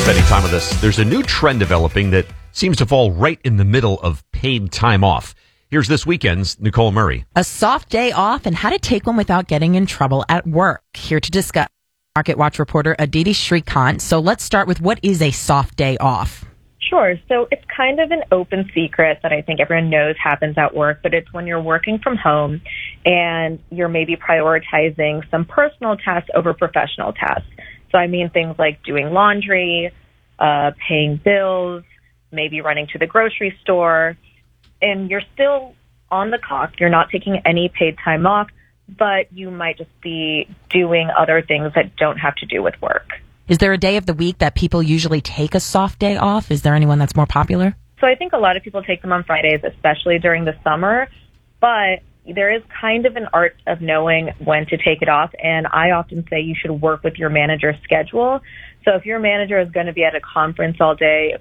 spending time with us. There's a new trend developing that seems to fall right in the middle of paid time off. Here's this weekend's Nicole Murray. A soft day off and how to take one without getting in trouble at work. Here to discuss, Market Watch reporter Aditi Shrikant. So let's start with, what is a soft day off? Sure. So it's kind of an open secret that I think everyone knows happens at work, but it's when you're working from home and you're maybe prioritizing some personal tasks over professional tasks. So I mean things like doing laundry, paying bills, maybe running to the grocery store, and you're still on the clock. You're not taking any paid time off, but you might just be doing other things that don't have to do with work. Is there a day of the week that people usually take a soft day off? Is there anyone that's more popular? So I think a lot of people take them on Fridays, especially during the summer, but there is kind of an art of knowing when to take it off, and I often say you should work with your manager's schedule. So if your manager is going to be at a conference all day